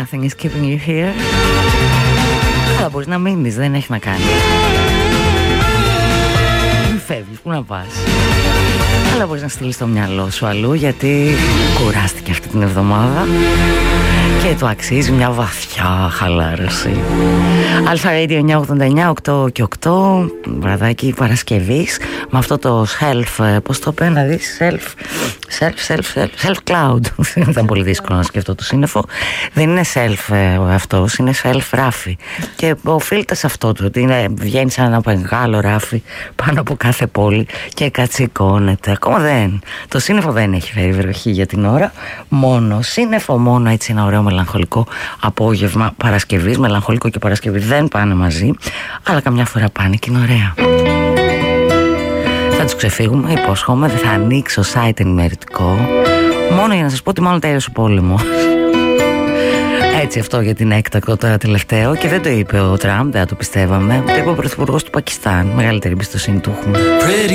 Nothing is keeping you here. Αλλά μπορείς να μείνεις, δεν έχει να κάνει. Μην φεύγεις, πού να πας. Αλλά μπορείς να στείλεις το μυαλό σου αλλού, γιατί κουράστηκε αυτή την εβδομάδα και του αξίζει μια βαθιά χαλάρωση. Αλφα Radio 989, 8 και 8, βραδάκι Παρασκευής, με αυτό το self, πώς το πέρα να δεις, self cloud. Ήταν πολύ δύσκολο να σκεφτώ το σύννεφο. Δεν είναι self αυτός, είναι self ράφι. Και οφείλεται σε αυτό του, ότι βγαίνει σαν ένα μεγάλο ράφι πάνω από κάθε πόλη και κατσικώνεται. Ακόμα το σύννεφο δεν έχει φέρει βροχή για την ώρα. Μόνο σύννεφο, μόνο έτσι ένα ωραίο μελαγχολικό απόγευμα Παρασκευής. Μελαγχολικό και Παρασκευή δεν πάνε μαζί, αλλά καμιά φορά πάνε και είναι ωραία. Θα τους ξεφύγουμε, υπόσχομαι. Δεν θα ανοίξω site ενημερωτικό, μόνο για να σας πω ότι μάλλον τέλειωσε ο πόλεμος. Έτσι, αυτό για την έκτακτο τώρα τελευταίο. Και δεν το είπε ο Τραμπ, δεν το πιστεύαμε. Το είπε ο πρωθυπουργός του Πακιστάν. Μεγαλύτερη εμπιστοσύνη του έχουμε.